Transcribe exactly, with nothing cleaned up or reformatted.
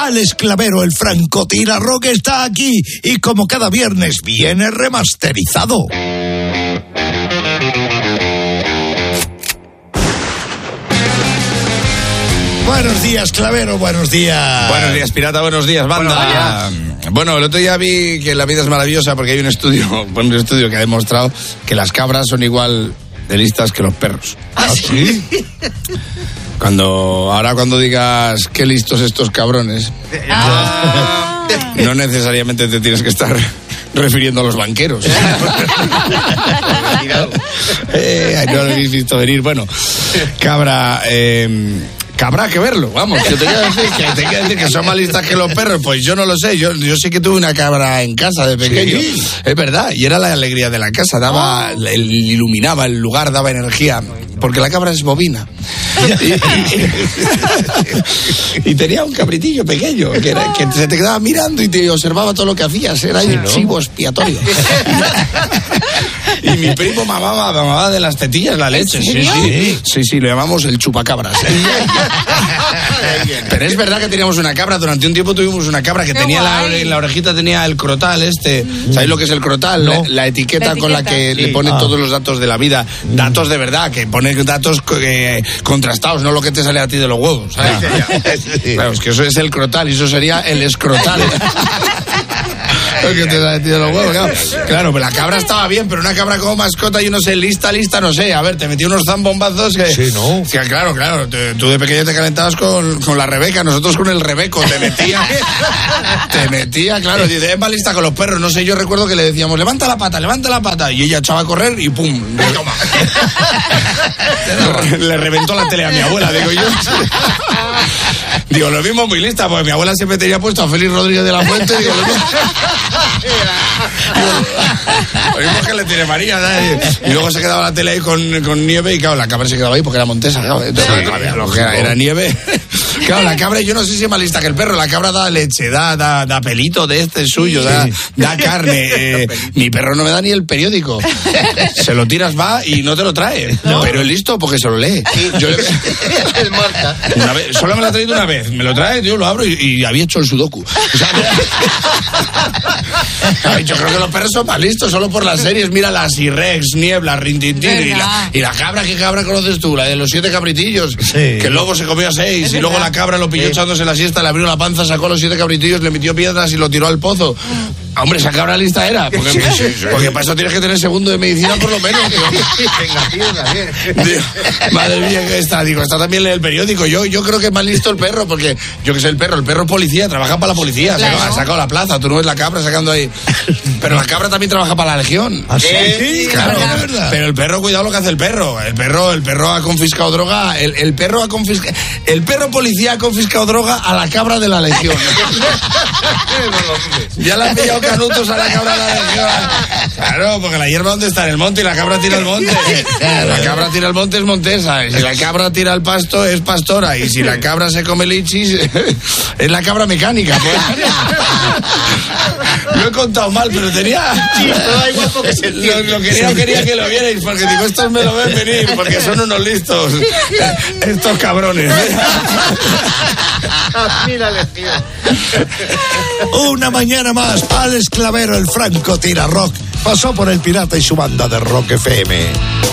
Alex Clavero, el francotirador, está aquí y como cada viernes viene remasterizado. Buenos días, Clavero, buenos días. Buenos días, pirata, buenos días, banda. Buenos días. Bueno, el otro día vi que la vida es maravillosa porque hay un estudio, un estudio que ha demostrado que las cabras son igual de listas que los perros. ¿Ah, sí? Cuando, ahora cuando digas qué listos estos cabrones, Ah. no necesariamente te tienes que estar refiriendo a los banqueros. eh, no lo habéis visto venir. Bueno, cabra... Eh, que habrá que verlo, vamos, yo te quiero decir que, te quiero decir que son más listas que los perros, pues yo no lo sé, yo, yo sé que tuve una cabra en casa de pequeño, sí. Es verdad, y era la alegría de la casa, daba, oh. el, iluminaba el lugar, daba energía, porque la cabra es bovina. Y, y, y tenía un cabritillo pequeño, que, era, que se te quedaba mirando y te observaba todo lo que hacías, era un sí, chivo ¿no? expiatorio. Y mi primo mamaba, mamaba de las tetillas la leche, sí, sí, sí, sí, lo llamamos el chupacabras. Pero es verdad que teníamos una cabra, durante un tiempo tuvimos una cabra que tenía la, en la orejita tenía el crotal este, ¿sabéis lo que es el crotal? No. La, la, etiqueta la etiqueta con la que sí. le ponen ah. todos los datos de la vida, datos de verdad, que ponen datos eh, contrastados, no lo que te sale a ti de los huevos, ¿sabes? Sí. Claro, es que eso es el crotal y eso sería el escrotal. Que te da de los huevos, claro. Claro, pero la cabra estaba bien, pero una cabra como mascota, yo no sé, lista, lista, no sé. A ver, te metí unos zambombazos que... Sí, ¿no? Que, claro, claro, te, tú de pequeño te calentabas con, con la Rebeca, nosotros con el Rebeco, te metía... te metía, claro, dice, es más lista con los perros, no sé, yo recuerdo que le decíamos, levanta la pata, levanta la pata, y ella echaba a correr y pum, toma. Le reventó la tele a mi abuela, digo yo. Digo, lo mismo muy lista, porque mi abuela siempre tenía puesto a Félix Rodríguez de la Fuente, digo, lo mismo... Lo mismo que le tiene María, ¿sabes? Y luego se quedaba la tele ahí con, con nieve y claro, la cabra se quedaba ahí porque era montesa, claro. Entonces, sí, claro, lo que era, era nieve. Claro, la cabra, yo no sé si es más lista que el perro, la cabra da leche, da, da, da pelito de este suyo, da, da carne. Eh, mi perro no me da ni el periódico. Se lo tiras, va y no te lo trae. No. Pero es listo porque se lo lee. Yo le... Es morta. Una vez, solo me lo ha traído una vez. Me lo trae, yo lo abro y, y había hecho el sudoku. O sea, ay, yo creo que los perros son más listos solo por las series. Mira la Sirex, Niebla, Rintintín y la, y la cabra. ¿Qué cabra conoces tú? La de los siete cabritillos, sí. Que luego se comió seis es y luego la cabra lo pilló sí. echándose la siesta, le abrió la panza, sacó los siete cabritillos, le metió piedras y lo tiró al pozo. Hombre, esa cabra lista era. Porque, sí, sí, sí. porque para eso tienes que tener segundo de medicina por lo menos. Digo. Venga, tío, también. Digo, madre mía, que está. Digo, está también en el periódico. Yo, yo creo que es más listo el perro, porque yo que sé, el perro, el perro es policía, trabaja para la policía. Claro. Ha sacado la plaza, tú no ves la cabra sacando ahí. Pero la cabra también trabaja para la Legión. ¿Ah, sí? Sí, claro. Claro. Pero el perro, cuidado lo que hace el perro. El perro, el perro ha confiscado droga. El, el perro ha confiscado. El perro policía ha confiscado droga a la cabra de la Legión. Ya la han pillado canutos a la cabra de la Legión. Claro, porque la hierba ¿dónde está? En el monte y la cabra tira al monte. La cabra tira al monte es montesa. Y si la cabra tira al pasto es pastora. Y si la cabra se come lichis es la cabra mecánica. Pues. Lo he contado mal, pero tenía... Sí, todo igual porque se lo, lo quería, quería que lo vierais, porque digo, estos me lo ven venir, porque son unos listos. Estos cabrones. Mira, una mañana más, Alex Clavero, el francotirador, pasó por el Pirata y su banda de Rock F M.